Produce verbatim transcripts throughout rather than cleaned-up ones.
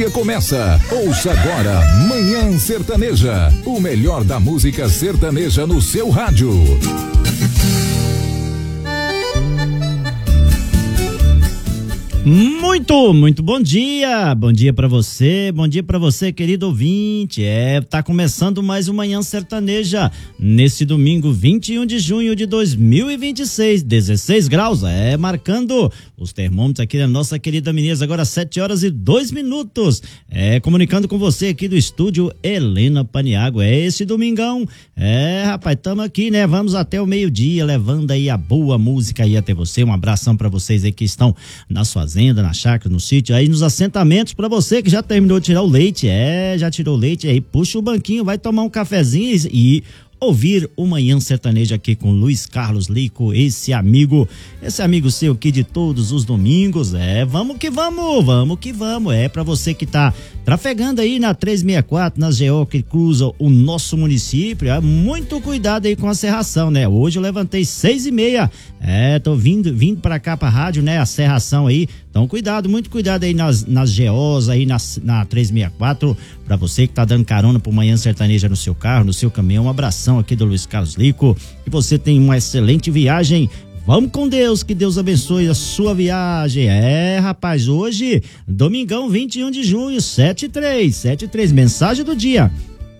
dia começa. Ouça agora Manhã Sertaneja, o melhor da música sertaneja no seu rádio. Muito, muito bom dia, bom dia pra você, bom dia pra você, querido ouvinte. É, tá começando mais uma Manhã Sertaneja, nesse domingo vinte e um de junho de dois mil e vinte e seis, dezesseis graus, é, marcando os termômetros aqui da nossa querida Mineira, agora sete horas e dois minutos, é, comunicando com você aqui do estúdio Helena Paniagua. É esse domingão, é, rapaz, tamo aqui, né, vamos até o meio-dia, levando aí a boa música aí até você. Um abração pra vocês aí que estão nas suas na chácara, no sítio, aí nos assentamentos, pra você que já terminou de tirar o leite, é, já tirou o leite, aí puxa o banquinho, vai tomar um cafezinho e ouvir o Manhã Sertaneja aqui com Luiz Carlos Lico, esse amigo, esse amigo seu aqui de todos os domingos. É, vamos que vamos, vamos que vamos, é pra você que tá trafegando aí na trezentos e sessenta e quatro, nas G O que cruzam o nosso município, é, muito cuidado aí com a serração, né? Hoje eu levantei seis e meia, é, tô vindo, vindo pra cá pra rádio, né? A serração aí, então cuidado, muito cuidado aí nas, nas G Os aí, na, na trezentos e sessenta e quatro, pra você que tá dando carona pro Manhã Sertaneja no seu carro, no seu caminhão. Um abração aqui do Luiz Carlos Lico, que você tem uma excelente viagem. Vamos com Deus, que Deus abençoe a sua viagem. É, rapaz, hoje, domingão vinte e um de junho, sete e três, sete e três, mensagem do dia.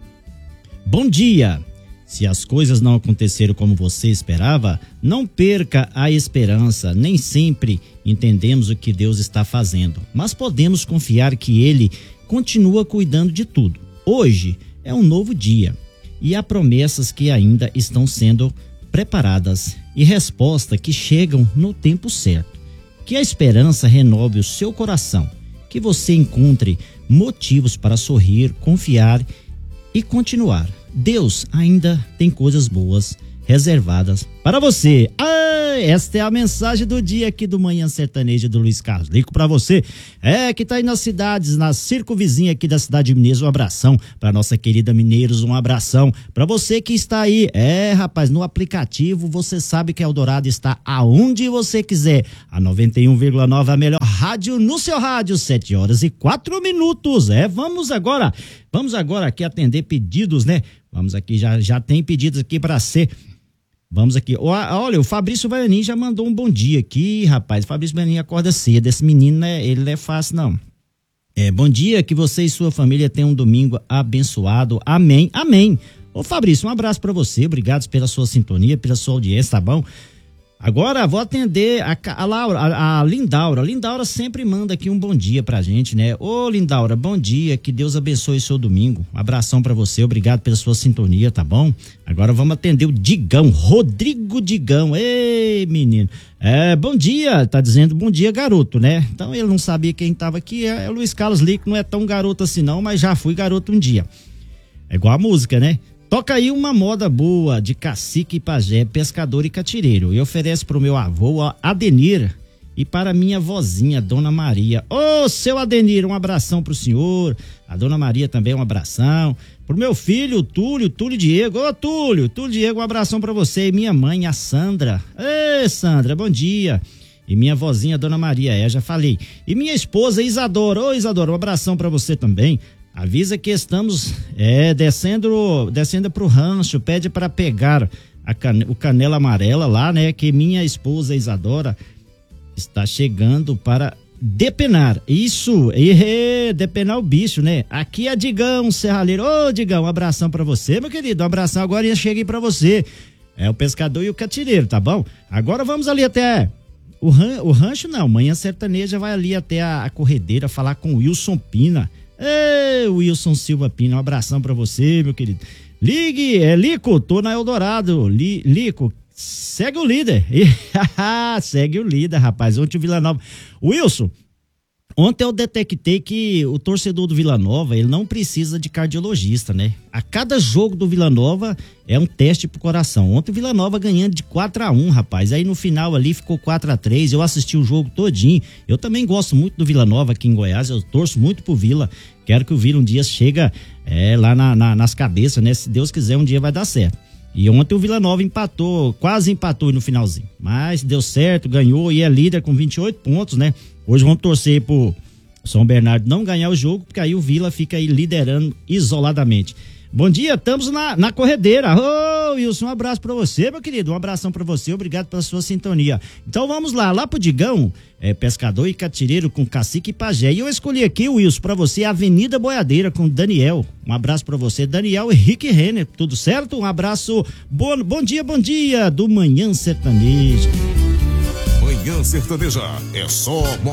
Bom dia. Se as coisas não aconteceram como você esperava, não perca a esperança. Nem sempre entendemos o que Deus está fazendo, mas podemos confiar que Ele continua cuidando de tudo. Hoje é um novo dia e há promessas que ainda estão sendo preparadas e respostas que chegam no tempo certo. Que a esperança renove o seu coração, que você encontre motivos para sorrir, confiar e continuar. Deus ainda tem coisas boas reservadas para você. Ah, esta é a mensagem do dia aqui do Manhã Sertaneja do Luiz Carlos Lico para você, é, que tá aí nas cidades, na circunvizinha aqui da cidade de Mineiros. Um abração para nossa querida Mineiros, um abração para você que está aí, é, rapaz, no aplicativo. Você sabe que a Eldorado está aonde você quiser, a noventa e um vírgula nove, a melhor rádio no seu rádio, sete horas e quatro minutos, é, vamos agora, vamos agora aqui atender pedidos, né, vamos aqui, já, já tem pedidos aqui para ser. Vamos aqui, olha, o Fabrício Baianin já mandou um bom dia aqui, rapaz. O Fabrício Baianin acorda cedo, esse menino, né, ele não é fácil não. É, bom dia, que você e sua família tenham um domingo abençoado, amém, amém. Ô Fabrício, um abraço pra você, obrigado pela sua sintonia, pela sua audiência, tá bom? Agora vou atender a, a Laura, a, a Lindaura. A Lindaura sempre manda aqui um bom dia pra gente, né? Ô Lindaura, bom dia, que Deus abençoe seu domingo. Um abração pra você, obrigado pela sua sintonia, tá bom? Agora vamos atender o Digão, Rodrigo Digão. Ei, menino. É, bom dia, tá dizendo bom dia, garoto, né? Então ele não sabia quem tava aqui, é, é o Luiz Carlos Lico, não é tão garoto assim não, mas já fui garoto um dia. É igual a música, né? Toca aí uma moda boa de cacique e pajé, pescador e catireiro. E oferece pro meu avô Adenir e para minha vozinha, Dona Maria. Ô, oh, seu Adenir, um abração pro senhor. A Dona Maria também um abração. Pro meu filho, Túlio, Túlio Diego. Ô, oh, Túlio, Túlio Diego, um abração pra você. E minha mãe, a Sandra. Ê, Sandra, bom dia. E minha vozinha, Dona Maria, é, já falei. E minha esposa, Isadora. Ô, oh, Isadora, um abração pra você também. Avisa que estamos é, descendo, descendo pro rancho, pede para pegar a cane, o canela amarela lá, né? Que minha esposa Isadora está chegando para depenar. Isso, e, depenar o bicho, né? Aqui é Digão, Serralheiro. Ô, Digão, um abração para você, meu querido. Um abração agora e cheguei para você. É o pescador e o catireiro, tá bom? Agora vamos ali até o, ran, o rancho, não. Manhã Sertaneja vai ali até a, a corredeira falar com o Wilson Pina. Ei, Wilson Silva Pina, um abração pra você, meu querido. Ligue, é Lico, tô na Eldorado. Li, Lico, segue o líder. Segue o líder, rapaz. Ontem o Vila Nova. Wilson, ontem eu detectei que o torcedor do Vila Nova, ele não precisa de cardiologista, né? A cada jogo do Vila Nova é um teste pro coração. Ontem o Vila Nova ganhando de quatro a um, rapaz. Aí no final ali ficou quatro a três. Eu assisti o jogo todinho. Eu também gosto muito do Vila Nova aqui em Goiás. Eu torço muito pro Vila. Quero que o Vila um dia chega é, lá na, na, nas cabeças, né? Se Deus quiser, um dia vai dar certo. E ontem o Vila Nova empatou, quase empatou no finalzinho. Mas deu certo, ganhou e é líder com vinte e oito pontos, né? Hoje vamos torcer pro São Bernardo não ganhar o jogo, porque aí o Vila fica aí liderando isoladamente. Bom dia, estamos na, na corredeira. Ô, Wilson, um abraço pra você, meu querido. Um abração pra você, obrigado pela sua sintonia. Então vamos lá, lá pro Digão, é, pescador e catireiro com cacique e pajé. E eu escolhi aqui, Wilson, pra você, Avenida Boiadeira com Daniel. Um abraço pra você, Daniel e Rick Renner. Tudo certo? Um abraço. Bom, bom dia, bom dia do Manhã Sertaneja. Manhã Sertaneja é só